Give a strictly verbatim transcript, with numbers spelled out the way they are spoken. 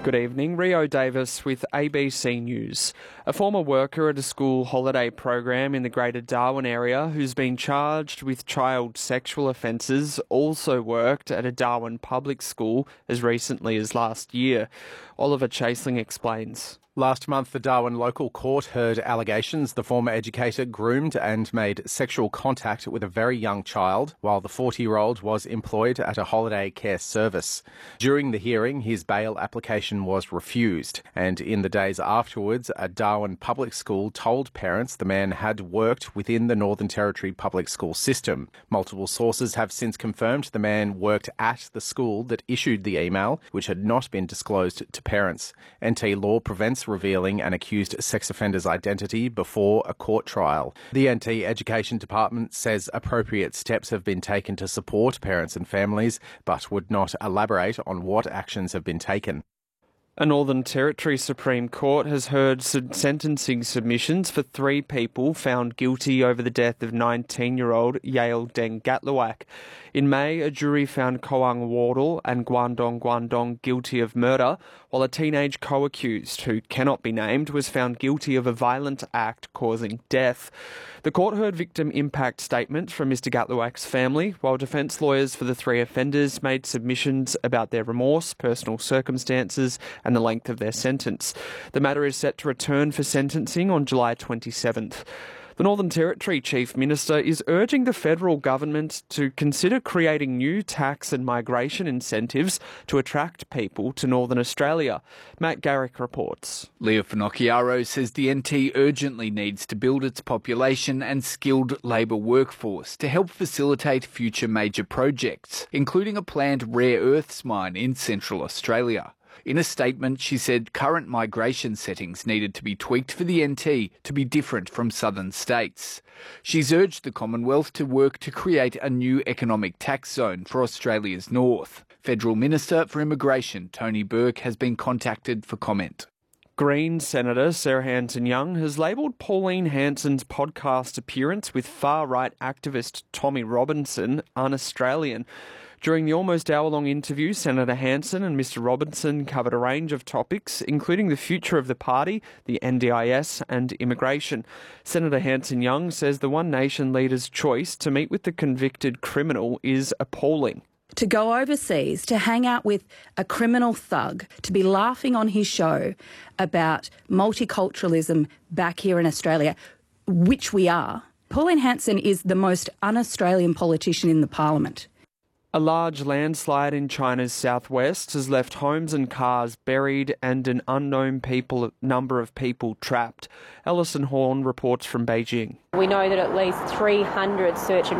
Good evening, Rio Davis with A B C News. A former worker at a school holiday program in the Greater Darwin area who's been charged with child sexual offences also worked at a Darwin public school as recently as last year. Oliver Chaseling explains. Last month, the Darwin local court heard allegations the former educator groomed and made sexual contact with a very young child while the forty-year-old was employed at a holiday care service. During the hearing, his bail application was refused, and in the days afterwards, a Darwin public school told parents the man had worked within the Northern Territory public school system. Multiple sources have since confirmed the man worked at the school that issued the email, which had not been disclosed to parents. N T law prevents revealing an accused sex offender's identity before a court trial. The N T Education Department says appropriate steps have been taken to support parents and families, but would not elaborate on what actions have been taken. A Northern Territory Supreme Court has heard sentencing submissions for three people found guilty over the death of nineteen-year-old Yale Deng Gatluak. In May, a jury found Koang Wardle and Guangdong Guangdong guilty of murder, while a teenage co-accused, who cannot be named, was found guilty of a violent act causing death. The court heard victim impact statements from Mister Gatluak's family, while defence lawyers for the three offenders made submissions about their remorse, personal circumstances and the length of their sentence. The matter is set to return for sentencing on July twenty-seventh. The Northern Territory Chief Minister is urging the federal government to consider creating new tax and migration incentives to attract people to Northern Australia. Matt Garrick reports. Leo Finocchiaro says the N T urgently needs to build its population and skilled labour workforce to help facilitate future major projects, including a planned rare earths mine in Central Australia. In a statement, she said current migration settings needed to be tweaked for the N T to be different from southern states. She's urged the Commonwealth to work to create a new economic tax zone for Australia's north. Federal Minister for Immigration Tony Burke has been contacted for comment. Greens Senator Sarah Hanson-Young has labelled Pauline Hanson's podcast appearance with far-right activist Tommy Robinson un-Australian. During the almost hour-long interview, Senator Hanson and Mister Robinson covered a range of topics, including the future of the party, the N D I S and immigration. Senator Hanson-Young says the One Nation leader's choice to meet with the convicted criminal is appalling. To go overseas, to hang out with a criminal thug, to be laughing on his show about multiculturalism back here in Australia, which we are. Pauline Hanson is the most un-Australian politician in the parliament. A large landslide in China's southwest has left homes and cars buried and an unknown people, number of people trapped. Alison Horn reports from Beijing. We know that at least three hundred search and